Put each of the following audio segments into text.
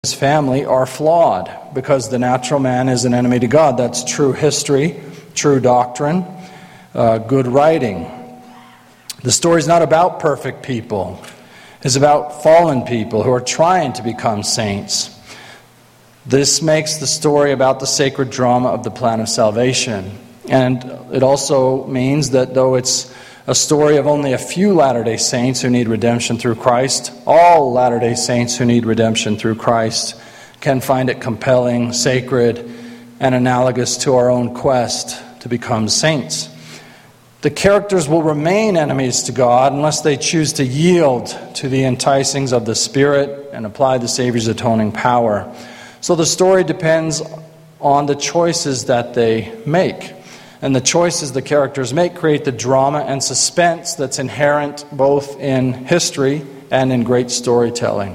his family are flawed because the natural man is an enemy to God. That's true history, true doctrine, good writing. The story is not about perfect people. It's about fallen people who are trying to become saints. This makes the story about the sacred drama of the plan of salvation. And it also means that though it's a story of only a few Latter-day Saints who need redemption through Christ, all Latter-day Saints who need redemption through Christ can find it compelling, sacred, and analogous to our own quest to become saints. The characters will remain enemies to God unless they choose to yield to the enticings of the Spirit and apply the Savior's atoning power. So the story depends on the choices that they make. And the choices the characters make create the drama and suspense that's inherent both in history and in great storytelling.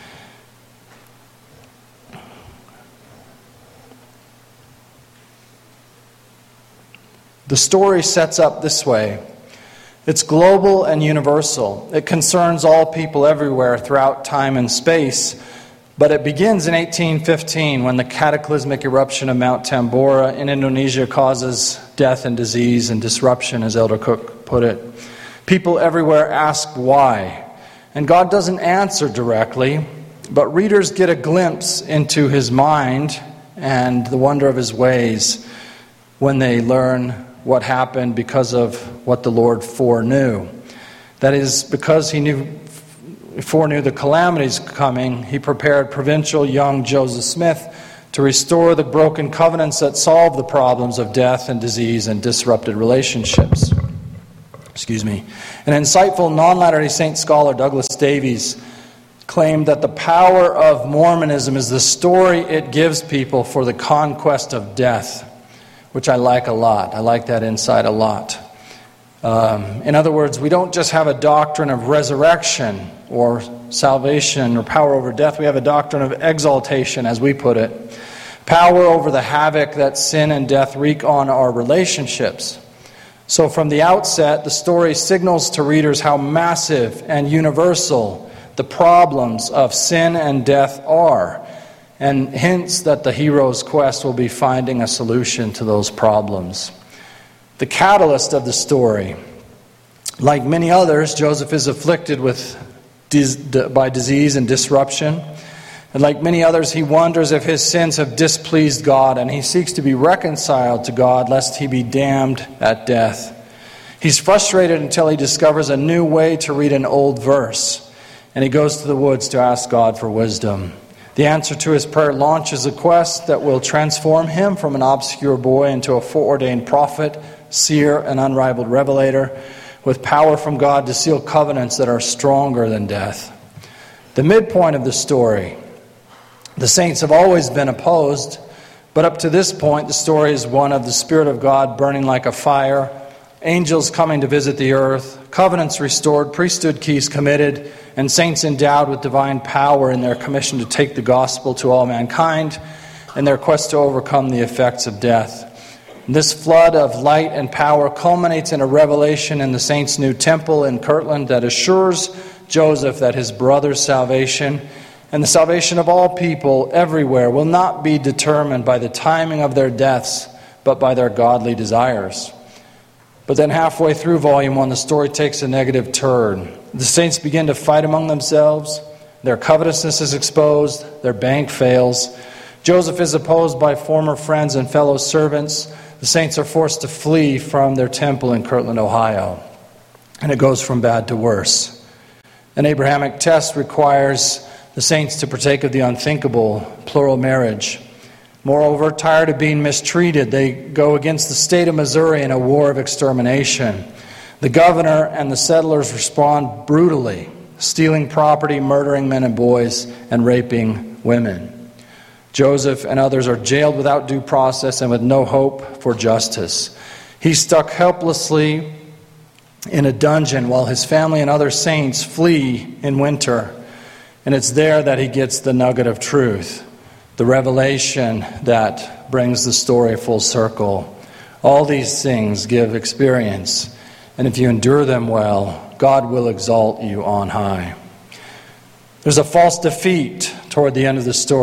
The story sets up this way. It's global and universal. It concerns all people everywhere throughout time and space. But it begins in 1815 when the cataclysmic eruption of Mount Tambora in Indonesia causes death and disease and disruption, as Elder Cook put it. People everywhere ask why. And God doesn't answer directly, but readers get a glimpse into his mind and the wonder of his ways when they learn what happened because of what the Lord foreknew. That is, because he foreknew the calamities coming, he prepared provincial young Joseph Smith to restore the broken covenants that solved the problems of death and disease and disrupted relationships. An insightful non-Latter-day Saint scholar, Douglas Davies, claimed that the power of Mormonism is the story it gives people for the conquest of death, which I like a lot. I like that insight a lot. In other words, we don't just have a doctrine of resurrection or salvation or power over death. We have a doctrine of exaltation, as we put it. Power over the havoc that sin and death wreak on our relationships. So from the outset, the story signals to readers how massive and universal the problems of sin and death are, and hints that the hero's quest will be finding a solution to those problems. The catalyst of the story. Like many others, Joseph is afflicted by disease and disruption. And like many others, he wonders if his sins have displeased God, and he seeks to be reconciled to God lest he be damned at death. He's frustrated until he discovers a new way to read an old verse, and he goes to the woods to ask God for wisdom. The answer to his prayer launches a quest that will transform him from an obscure boy into a foreordained prophet, seer, and unrivaled revelator, with power from God to seal covenants that are stronger than death. The midpoint of the story. The saints have always been opposed, but up to this point, the story is one of the Spirit of God burning like a fire, angels coming to visit the earth, covenants restored, priesthood keys committed, and saints endowed with divine power in their commission to take the gospel to all mankind and their quest to overcome the effects of death. This flood of light and power culminates in a revelation in the saints' new temple in Kirtland that assures Joseph that his brother's salvation and the salvation of all people everywhere will not be determined by the timing of their deaths, but by their godly desires. But then halfway through Volume 1, the story takes a negative turn. The saints begin to fight among themselves. Their covetousness is exposed. Their bank fails. Joseph is opposed by former friends and fellow servants. The saints are forced to flee from their temple in Kirtland, Ohio. And it goes from bad to worse. An Abrahamic test requires the saints to partake of the unthinkable, plural marriage. Moreover, tired of being mistreated, they go against the state of Missouri in a war of extermination. The governor and the settlers respond brutally, stealing property, murdering men and boys, and raping women. Joseph and others are jailed without due process and with no hope for justice. He's stuck helplessly in a dungeon while his family and other saints flee in winter. And it's there that he gets the nugget of truth, the revelation that brings the story full circle. All these things give experience, and if you endure them well, God will exalt you on high. There's a false defeat toward the end of the story.